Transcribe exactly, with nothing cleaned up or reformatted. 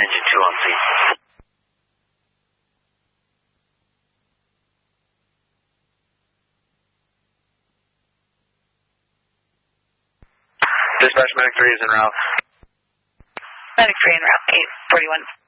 engine two on scene. Dispatch, Medic three is en route. Medic three en route, eight forty-one.